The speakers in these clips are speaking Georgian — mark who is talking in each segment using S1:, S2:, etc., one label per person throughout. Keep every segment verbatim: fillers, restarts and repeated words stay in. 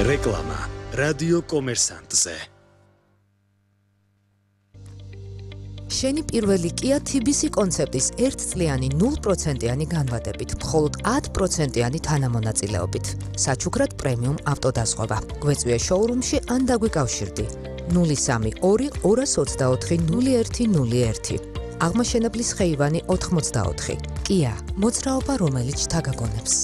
S1: რეკლამა რადიო კომერსანტზე.
S2: შენი პირველი Kia T B C კონცეპტის ერთწლიანი ნულ პროცენტიანი განვადებით, მხოლოდ ათი პროცენტიანი თანამონაწილეობით. საჩუქრად პრემიუმ ავტოდაზღვევა. გვეწვია შოურუმში ან დაგვიკავშირდი. ნული სამი ორი ორას ოცდაოთხი ნული ერთი ნული ერთი. აღმაშენებლის ხეივანი ოთხმოცდაოთხი. Kia, მოძრაობა რომელიც თაგაგონებს.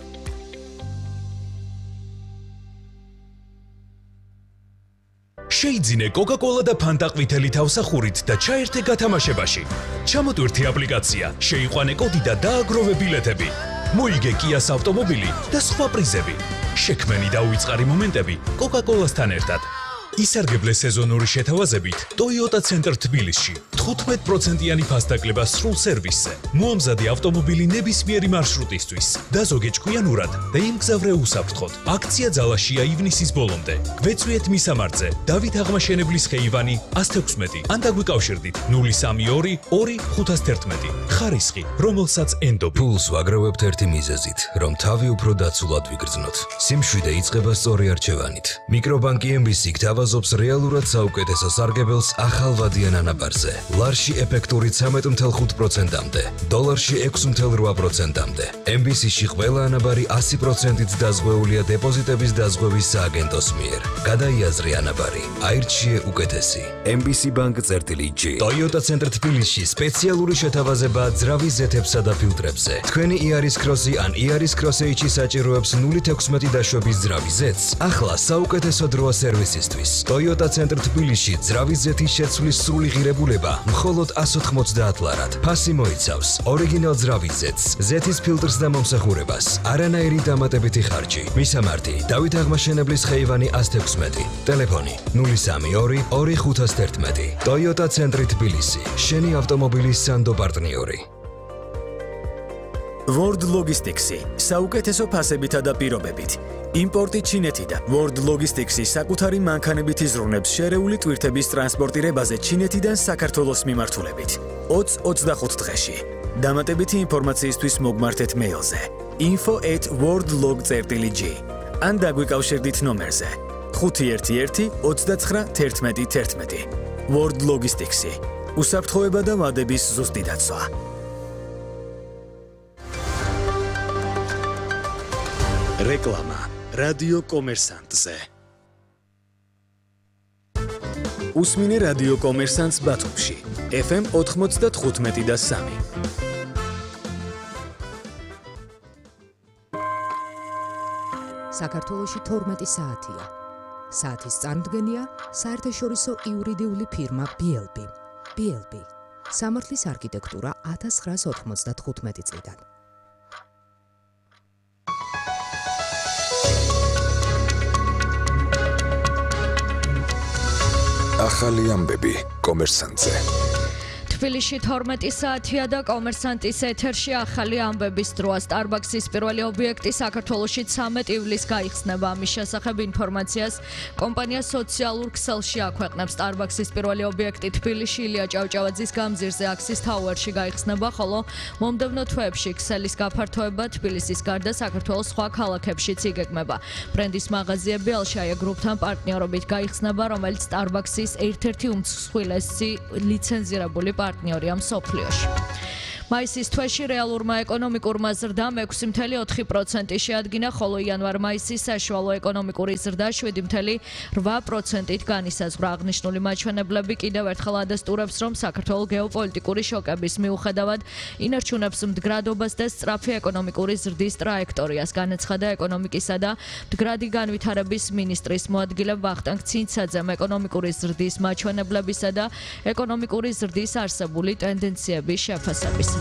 S3: შეიძინე Coca-Cola და Fanta ყვითელი თავსახურით და ჩაერთე გათამაშებაში. ჩამოტვირთი აპლიკაცია, შეიყვანე კოდი და დააგროვე ბილეთები. მოიგე Kia-ს ავტომობილი და სხვა პრიზები. შექმენი და უიწყარი მომენტები Coca-Cola-სთან ერთად. ისარგებლე სეზონური შეთავაზებით Toyota Center თბილისში. თხუთმეტ პროცენტიანი ფასდაკლება სრულ სერვისზე. მოამზადე ავტომობილი ნებისმიერი მარშრუტისთვის. დაზოგე ჭკვიანურად და იმგზავრე უსაფრთხოდ. აქცია ძალაშია ივნისის ბოლომდე. გვეწვიეთ მისამართზე დავით აღმაშენებლის ხეივანი ათას თექვსმეტი. ან დაგვიკავშირდით ნული სამი ორი ორი ხუთას თერთმეტი. ხარისხი, რომელსაც ენდობი.
S4: ფულს ვაგროვებთ ერთი მიზეზით, რომ თავი უფრო დაცულად ვიგრძნოთ. სიმშვიდე იწყება სწორი არჩევანით. მიკრობანკი M B C გთავაზობს რეალურად საუკეთესო სარგებელს ახალვადიან ანაბარზე. ლარში ეფექტური ცამეტ ათი პროცენტამდე, დოლარში ექვსი ოცდაოთხ პროცენტამდე. M B C-ში ყველა ანაბარი ასი პროცენტით დაზღვეულია დეპოზიტების დაზღვევის სააგენტოს მიერ. გადაიაზრე ანაბარი, აირჩიე უკეთესი. M B C Bank წერტილი G. Toyota Center თბილისში სპეციალური შეთავაზება ძრავის ზეთებსა და ფილტრებზე. თქვენი Yaris Cross-ი ან Yaris Cross H საჭიროებს ნული თექვსმეტი დაშვების ძრავის ზეთს. ახლა საუკეთესო დროა სერვისისთვის. Toyota Center თბილისში ძრავის ზეთის შეცვლის სრული ღირებულება მხოლოდ ათას ოცდაათი ლარად. ფასი მოიცავს ორიგინალ ძრავის ზეთს, ზეთის ფილტრს და მომსახურებას. არანაირი დამატებითი ხარჯი. მისამართი: დავით აღმაშენებლის ხეივანი ათას თექვსმეტი. ტელეფონი ნული სამი ორი ორი ხუთას თერთმეტი. Toyota Center თბილისი. შენი ავტომობილის სანდო პარტნიორი.
S1: World Logistics-ი საუკეთესო ფასებითა და პირობებით. იმპორტი ჩინეთიდან. World Logistics-ი საკუთარი მანქანებით იზრუნებს შერეული ტვირთების ტრანსპორტირებაზე ჩინეთიდან საქართველოს მიმართულებით. ოცი ოცდახუთ დღეში. დამატებითი ინფორმაციისთვის მოგმართეთ მეილზე info at worldlog წერტილი G ან დაგვიკავშირდით ნომერზე ხუთი ერთი ერთი ოცდაცხრა თერთმეტი თერთმეტი. World Logistics-ი უსაფრთხოება და ვადების ზუსტი დაცვა. რეკლამა რადიო კომერსანტზე. უსმინე რადიო კომერსანტს ბათუმში F M ოთხმოცდათხუთმეტი და სამი.
S2: საქართველოში თორმეტი საათია. საათის წარმოდგენია საერთაშორისო იურიდიული ფირმა B L B. B L B. სამართლის არქიტექტურა ათას ცხრაას ოთხმოცდათხუთმეტი წლიდან.
S5: ახალი ამბები კომერსანტზე.
S6: თბილისში თორმეტი საათია და კომერსანტის ეთერში ახალი ამბების დროა. Starbucks-ის პირველი ობიექტი საქართველოში ცამეტი ივლისს გაიხსნება. ამის შესახებ ინფორმაციას კომპანია სოციალურ ქსელში აქვეყნებს. Starbucks-ის პირველი ობიექტი თბილისში ილია ჭავჭავაძის გამზირზე აქსის თაუერში გაიხსნება, ხოლო მომდევნო თვეებში ქსელის გაფართოება თბილისის გარდა საქართველოს სხვა ქალაქებშიც იგეგმება. ბრენდის მაღაზიები ალშაია გრუპთან პარტნიორობით გაიხსნება, რომელიც Starbucks-ის ერთ-ერთი უმსხვილესი ლიცენზირებული პარტნიორია მსოფლიოში. მაისის თვეში რეალურმა ეკონომიკურმა ზრდამ ექვსი ათეული ოთხი პროცენტი შეადგინა, ხოლო იანვარ-მაისის საშუალო ეკონომიკური ზრდა შვიდი ათეული რვა პროცენტით განისაზღვრა. აღნიშნული მაჩვენებლები კიდევ ერთხელ ადასტურებს, რომ საქართველოს გეოპოლიტიკური შოკების მიუხედავად ინარჩუნებს მდგრადობას და სწრაფი ეკონომიკური ზრდის ტრაექტორიას. განაცხადა ეკონომიკისა და მდგრადი განვითარების მინისტრის მოადგილე ვახტანგ ცინცაძემ ეკონომიკური ზრდის მაჩვენებლებისა და ეკონომიკური ზრდის არსებული ტენდენციების შეფასებისას.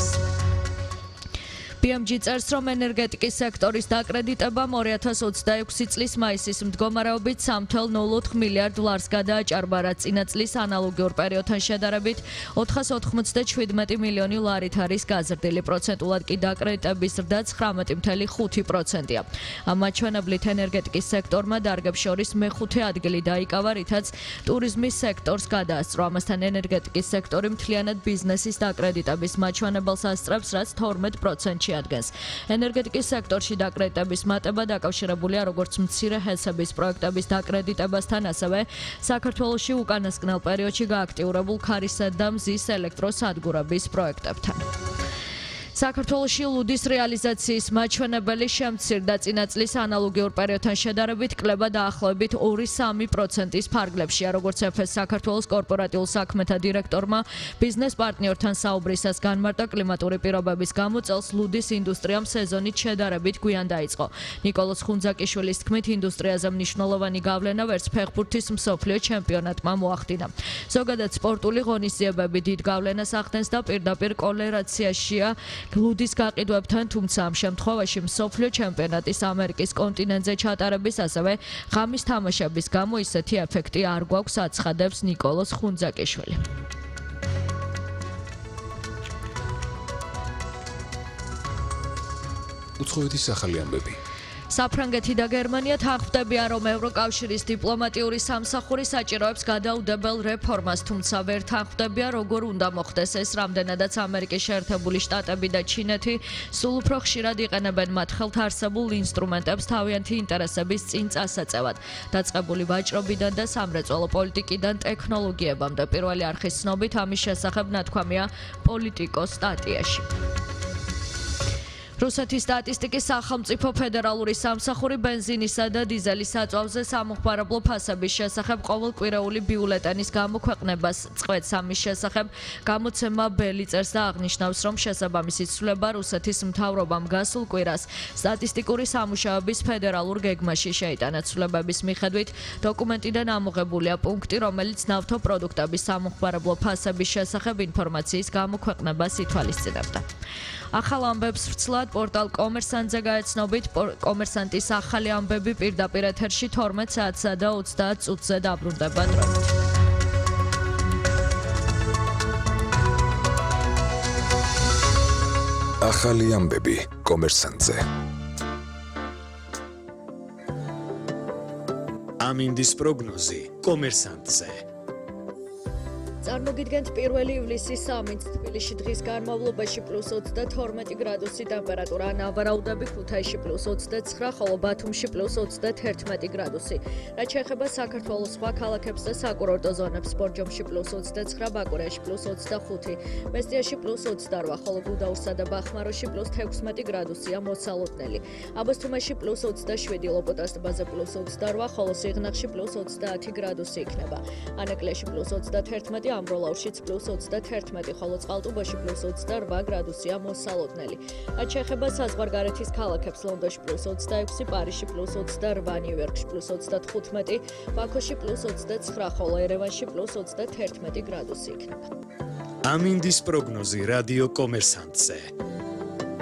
S6: B M G წერს, რომ ენერგეტიკის სექტორის დაკრედიტებამ ორი ათას ოცდაექვსი წლის მაისის მდგომარეობით სამი ათეული ნული ოთხ მილიარდ დოლარს გადააჭარბა, რაც წინა წლის ანალოგიურ პერიოდთან შედარებით ოთხას ოთხმოცდაშვიდმეტი მილიონი ლარით არის გაზრდილი. პროცენტულად კი დაკრედიტების ზრდა ცხრამეტი ათეული ხუთი პროცენტია. ამ მაჩვენებლით ენერგეტიკის სექტორმა დარგებს შორის მეხუთე ადგილი დაიკავა, რითაც ტურიზმის სექტორს გადაასწრო. ამასთან ენერგეტიკის სექტორი მთლიანად ბიზნესის დაკრედიტების მაჩვენებელს ასწრებს, რაც თორმეტ პროცენტში წარმოადგენს. ენერგეტიკის სექტორში დაკრედიტების მატება დაკავშირებულია როგორც მცირე ჰესების პროექტების დაკრედიტებასთან, ასევე საქართველოში უკანასკნელ პერიოდში გააქტიურებულ ქარისა და მზის ელექტროსადგურების პროექტებთან. საქართველოში ლუდის რეალიზაციის მაჩვენებელი შემცირდა წინა წლის ანალოგიურ პერიოდთან შედარებით კლება დაახლოებით ორი და სამი პროცენტის ფარგლებშია, როგორც ეფ-ს საქართველოს კორპორატიულ საქმეთა დირექტორმა ბიზნეს პარტნიორთან საუბრისას განმარტა, კლიმატური პირობების გამო წელს ლუდის ინდუსტრიამ სეზონით შედარებით გვიან დაიწყო. ნიკოლოზ ხუნძაკიშვილის თქმით, ინდუსტრიაზე მნიშვნელოვანი გავლენა ვერც ფეხბურთის მსოფლიო ჩემპიონატმა მოახდინა. ზოგადად სპორტული ღონისძიებები დიდ გავლენას ახდენს და პირდაპირ კორელაციაშია ლუდის გაყიდვებთან, თუმცა ამ შემთხვევაში მსოფლიო ჩემპიონატის ამერიკის კონტინენტზე ჩატარების, ასევე ღამის თამაშების გამო ისეთი ეფექტი არ გვაქვს, აცხადებს ნიკოლოზ ხუნძაკიშვილი.
S5: უცხოეთის ახალი ამბები.
S6: საფრანგეთი და გერმანია თანხმდებიან, რომ ევროკავშირის დიპლომატიური სამსახური საჭიროებს გადაუდებელ რეფორმას, თუმცა ვერ თანხმდებიან, როგორ უნდა მოხდეს ეს, რამდენადაც ამერიკის შეერთებული შტატები და ჩინეთი სულ უფრო ხშირად იყენებენ მათ ხელთ არსებულ ინსტრუმენტებს თავიანთი ინტერესების წინ წასაწევად. დაწყებული ვაჭრობიდან და სამრეწველო პოლიტიკიდან ტექნოლოგიებამდე. პირველი არხის ცნობით ამის შესახებ ნათქვამია პოლიტიკოს სტატიაში. რუსეთის სტატისტიკის სახელმწიფო ფედერალური სამსახური ბენზინისა და დიზელის საწვავზე სამხმარებლო ფასების შესახებ ყოველკვირეული ბიულეტენის გამოქვეყნებას წყვეტს. ამის შესახებ გამოცემა ბელი წერს და აღნიშნავს, რომ შესაბამისი ცვლილება რუსეთის მთავრობამ გასულ კვირას სტატისტიკური სამუშაოების ფედერალურ გეგმაში შეიტანა. ცვლილებების მიხედვით დოკუმენტიდან ამოღებულია პუნქტი, რომელიც ნავთობპროდუქტების სამხმარებლო ფასების შესახებ ინფორმაციის გამოქვეყნებას ითვალისწინებდა. ახალ ამბებს ვრცლად პორტალ კომერსანტზე გაეცნობით, კომერსანტის ახალი ამბები პირდაპირ ეთერში თორმეტ საათსა და ოცდაათ წუთზე დაბრუნდება დროებით.
S5: ახალი ამბები კომერსანტზე.
S1: ამინდის პროგნოზი კომერსანტზე.
S6: წარმოგიდგენთ პირველი ივლისის სამინც თბილისში დღის განმავლობაში პლუს ოცდათორმეტი გრადუსი ტემპერატურა, ნავარაუდები ქუთაისში პლუს ოცდაცხრა, ხოლო ბათუმში პლუს ოცდათერთმეტი გრადუსი. რაც შეეხება საქართველოს სხვა ქალაქებს და საკურორტო ზონებს, ბორჯომში პლუს ოცდაცხრა, ბაკურიაში პლუს ოცდახუთი, მესტიაში პლუს ოცდარვა, ხოლო გუდაურსა და ბახმაროში პლუს თექვსმეტი გრადუსია მოსალოდნელი. აბასთუმანში პლუს ოცდაშვიდი, ლოპოტას ტბაზე პლუს ოცდარვა, ხოლო სიღნაღში პლუს ოცდაათი გრადუსი იქნება. ანაკლიაში პლუს ოცდათერთმეტი, ამბროლაურშიც პლუს ოცდათერთმეტი, ხოლო წყალტუბოში პლუს ოცდარვა გრადუსია მოსალოდნელი. რაც შეეხება საზღვარგარეთის ქალაქებს, ლონდონში პლუს ოცდაექვსი, პარიზში პლუს ოცდარვა, ნიუ-იორკში პლუს ოცდათხუთმეტი, ბაქოში პლუს ოცდაცხრა, ხოლო ერევანში პლუს ოცდათერთმეტი გრადუსი იქნება.
S1: ამინდის პროგნოზი რადიო კომერსანტზე.